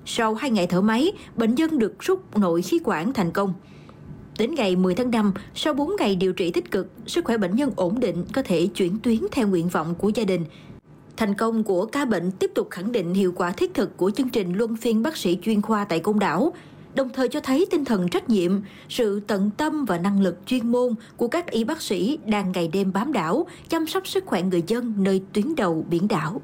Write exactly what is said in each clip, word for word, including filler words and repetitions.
Sau hai ngày thở máy, bệnh nhân được rút nội khí quản thành công. Đến ngày mười tháng năm, sau bốn ngày điều trị tích cực, sức khỏe bệnh nhân ổn định, có thể chuyển tuyến theo nguyện vọng của gia đình. Thành công của ca bệnh tiếp tục khẳng định hiệu quả thiết thực của chương trình luân phiên bác sĩ chuyên khoa tại Côn Đảo, đồng thời cho thấy tinh thần trách nhiệm, sự tận tâm và năng lực chuyên môn của các y bác sĩ đang ngày đêm bám đảo, chăm sóc sức khỏe người dân nơi tuyến đầu biển đảo.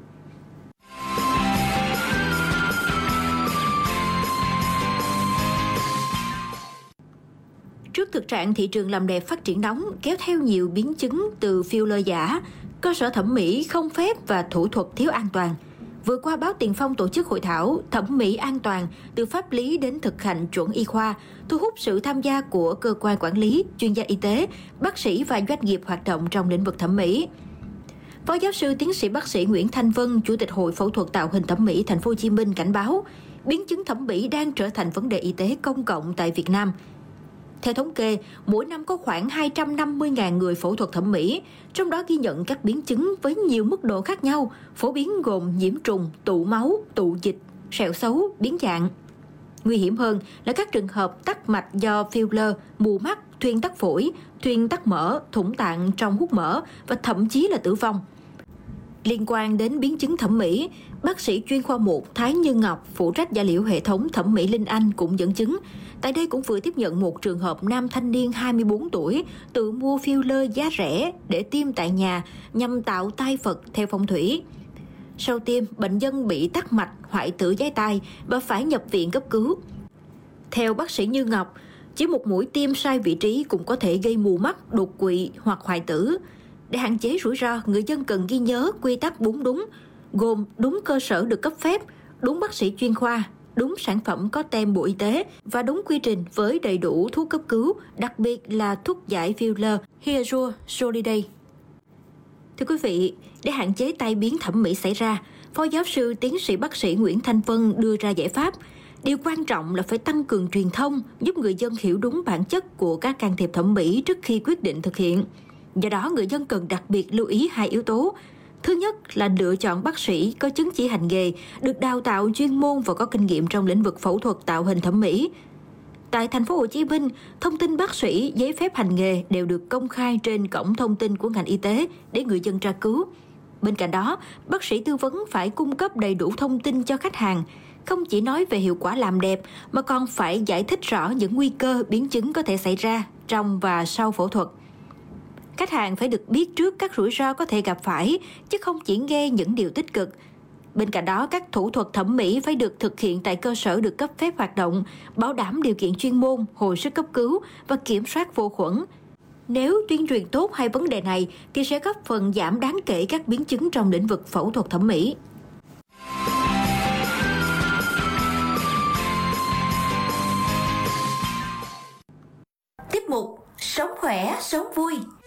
Trước thực trạng thị trường làm đẹp phát triển nóng kéo theo nhiều biến chứng từ filler giả, cơ sở thẩm mỹ không phép và thủ thuật thiếu an toàn, vừa qua báo Tiền Phong tổ chức hội thảo thẩm mỹ an toàn từ pháp lý đến thực hành chuẩn y khoa, thu hút sự tham gia của cơ quan quản lý, chuyên gia y tế, bác sĩ và doanh nghiệp hoạt động trong lĩnh vực thẩm mỹ. Phó giáo sư tiến sĩ bác sĩ Nguyễn Thanh Vân, Chủ tịch Hội Phẫu thuật Tạo hình Thẩm mỹ Thành phố Hồ Chí Minh cảnh báo, biến chứng thẩm mỹ đang trở thành vấn đề y tế công cộng tại Việt Nam. Theo thống kê, mỗi năm có khoảng hai trăm năm mươi nghìn người phẫu thuật thẩm mỹ, trong đó ghi nhận các biến chứng với nhiều mức độ khác nhau, phổ biến gồm nhiễm trùng, tụ máu, tụ dịch, sẹo xấu, biến dạng. Nguy hiểm hơn là các trường hợp tắc mạch do filler, mù mắt, thuyên tắc phổi, thuyên tắc mỡ, thủng tạng trong hút mỡ và thậm chí là tử vong. Liên quan đến biến chứng thẩm mỹ, bác sĩ chuyên khoa một Thái Như Ngọc, phụ trách da liễu hệ thống thẩm mỹ Linh Anh cũng dẫn chứng. Tại đây cũng vừa tiếp nhận một trường hợp nam thanh niên hai mươi bốn tuổi tự mua filler giá rẻ để tiêm tại nhà nhằm tạo tai Phật theo phong thủy. Sau tiêm, bệnh nhân bị tắc mạch, hoại tử giái tai và phải nhập viện cấp cứu. Theo bác sĩ Như Ngọc, chỉ một mũi tiêm sai vị trí cũng có thể gây mù mắt, đột quỵ hoặc hoại tử. Để hạn chế rủi ro, người dân cần ghi nhớ quy tắc bốn đúng, gồm đúng cơ sở được cấp phép, đúng bác sĩ chuyên khoa, đúng sản phẩm có tem Bộ Y tế và đúng quy trình với đầy đủ thuốc cấp cứu, đặc biệt là thuốc giải filler Hydro Soliday. Thưa quý vị, để hạn chế tai biến thẩm mỹ xảy ra, Phó giáo sư tiến sĩ bác sĩ Nguyễn Thanh Vân đưa ra giải pháp. Điều quan trọng là phải tăng cường truyền thông, giúp người dân hiểu đúng bản chất của các can thiệp thẩm mỹ trước khi quyết định thực hiện. Do đó, người dân cần đặc biệt lưu ý hai yếu tố. Thứ nhất là lựa chọn bác sĩ có chứng chỉ hành nghề, được đào tạo chuyên môn và có kinh nghiệm trong lĩnh vực phẫu thuật tạo hình thẩm mỹ. Tại Thành phố Hồ Chí Minh, thông tin bác sĩ, giấy phép hành nghề đều được công khai trên cổng thông tin của ngành y tế để người dân tra cứu. Bên cạnh đó, bác sĩ tư vấn phải cung cấp đầy đủ thông tin cho khách hàng, không chỉ nói về hiệu quả làm đẹp mà còn phải giải thích rõ những nguy cơ biến chứng có thể xảy ra trong và sau phẫu thuật. Khách hàng phải được biết trước các rủi ro có thể gặp phải, chứ không chỉ nghe những điều tích cực. Bên cạnh đó, các thủ thuật thẩm mỹ phải được thực hiện tại cơ sở được cấp phép hoạt động, bảo đảm điều kiện chuyên môn, hồi sức cấp cứu và kiểm soát vô khuẩn. Nếu tuyên truyền tốt hai vấn đề này thì sẽ góp phần giảm đáng kể các biến chứng trong lĩnh vực phẫu thuật thẩm mỹ. Tiếp mục Sống khỏe, sống vui.